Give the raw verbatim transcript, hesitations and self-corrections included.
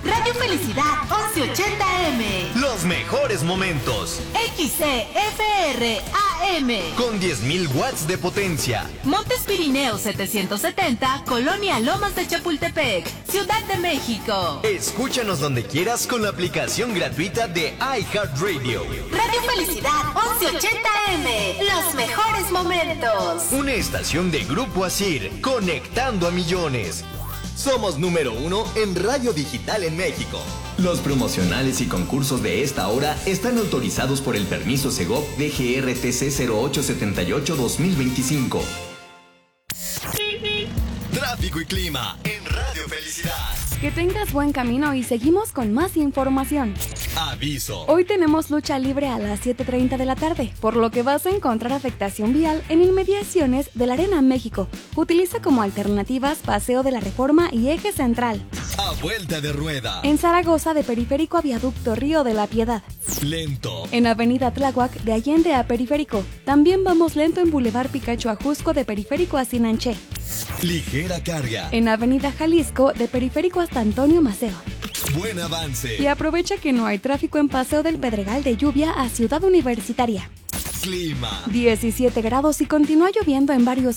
Radio Felicidad once ochenta M. Los mejores momentos. X C F R A M. Con diez mil watts de potencia. Montes Pirineos setecientos setenta, Colonia Lomas de Chapultepec, Ciudad de México. Escúchanos donde quieras con la aplicación gratuita de iHeartRadio. Radio Felicidad once ochenta M. Los mejores momentos. Una estación de Grupo Asir, conectando a millones. Somos número uno en radio digital en México. Los promocionales y concursos de esta hora están autorizados por el permiso Segov D G R T C cero ocho siete ocho dos mil veinticinco. Tráfico y clima en Radio Felicidad. Que tengas buen camino y seguimos con más información. Aviso. Hoy tenemos lucha libre a las siete treinta de la tarde, por lo que vas a encontrar afectación vial en inmediaciones de la Arena México. Utiliza como alternativas Paseo de la Reforma y Eje Central. A vuelta de rueda. En Zaragoza, de Periférico a Viaducto Río de la Piedad. Lento. En Avenida Tláhuac, de Allende a Periférico. También vamos lento en Boulevard Picacho a Jusco, de Periférico a Sinanché. Ligera carga. En Avenida Jalisco, de Periférico hasta Antonio Maceo. Buen avance. Y aprovecha que no hay tráfico en Paseo del Pedregal de Lluvia a Ciudad Universitaria. Clima. diecisiete grados y continúa lloviendo en varios